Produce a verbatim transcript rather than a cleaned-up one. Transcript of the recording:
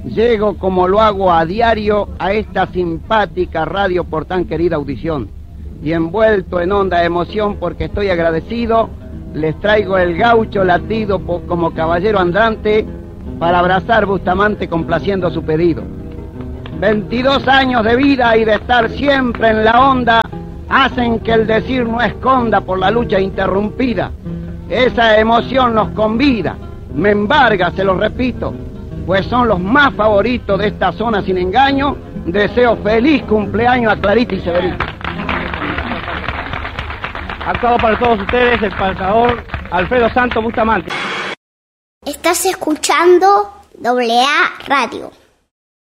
llego como lo hago a diario a esta simpática radio por tan querida audición. Y envuelto en honda emoción porque estoy agradecido, les traigo el gaucho latido como caballero andante para abrazar Bustamante complaciendo su pedido. veintidós años de vida y de estar siempre en la onda hacen que el decir no esconda por la lucha interrumpida. Esa emoción nos convida, me embarga, se lo repito, pues son los más favoritos de esta zona sin engaño. Deseo feliz cumpleaños a Clarita y Severito. Actuado para todos ustedes el cantador Alfredo Santos Bustamante. Estás escuchando doble A Radio.